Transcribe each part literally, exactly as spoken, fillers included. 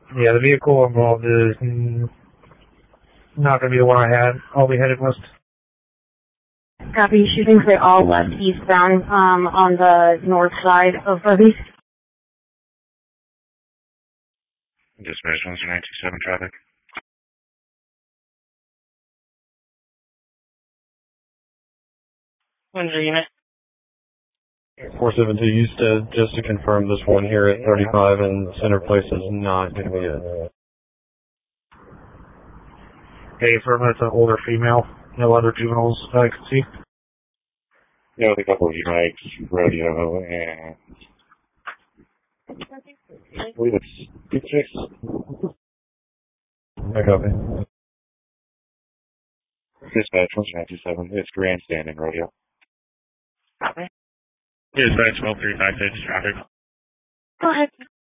Yeah, the vehicle involved is mm, not going to be the one I had. I'll be headed west. Copy. Shooting for all left eastbound um, on the north side of Bubby's. Dispatch one nine two seven traffic. When's your unit? four seven two, you said, just to confirm, this one here at thirty-five and Center Place is not going to be it. Hey, for a minute, it's an older female. No other juveniles I can see. Yeah, with a couple of e-bikes, rodeo, and I believe it's Good Chicks. I copy. Dispatch one nine two seven, it's Grandstand and rodeo. Copy. Dispatch twelve three five six traffic. Go ahead.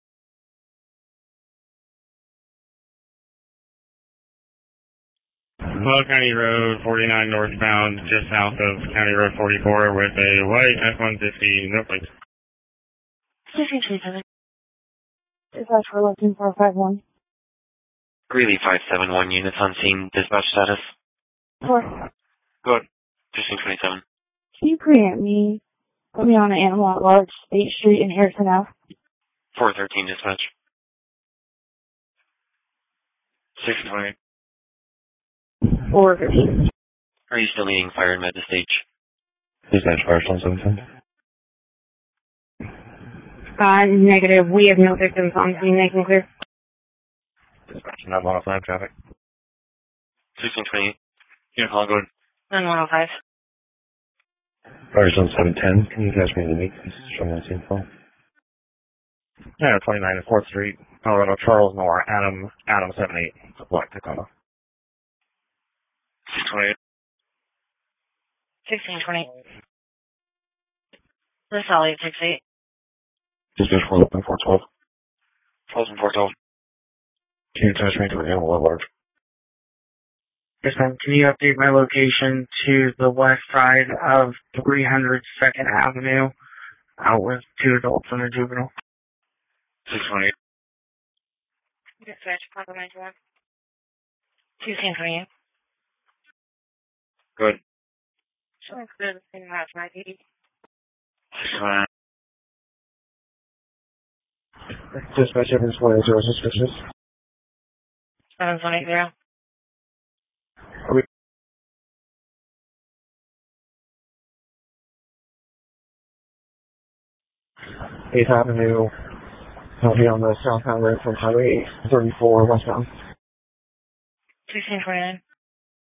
Low County Road forty-nine northbound, just south of County Road forty-four, with a white F one fifty, no plates. Dispatch, we're looking for five one. Greeley five seven one, units on scene, dispatch status. Four. Good. Precinct twenty-seven. Can you grant me, put me on an animal at large, State Street in Harrison Ave? four thirteen, dispatch. six twenty. Four fifteen. Are you still needing fire and med to stage? Dispatch fire one seven ten. Uh, negative. We have no victims on scene. They can clear. Dispatch nine one oh five traffic. sixteen twenty-eight. Unit call, go ahead. nine one oh five. Fire zone seven ten, can you catch me in the meet? Show me that scene phone. Yeah, twenty-nine and fourth Street, Colorado, Charles Moore, Adam, Adam seven eight, Black Tacoma. six twenty-eight. sixteen twenty. This Ollie six eight. Dispatch four eleven four twelve. twelve and four twelve. Can you attach me to the animal at large? Yes, ma'am. Can you update my location to the west side of three hundred second Avenue, out with two adults and a juvenile? six twenty-eight. Dispatch, compliment one. sixteen twenty-eight. Good. Sure, good. And that's my duty. six twenty-nine. Dispatch evidence one zero suspicious. seven twenty zero. eighth Avenue. I'll be on the southbound road from Highway thirty-four westbound. sixteen twenty-nine.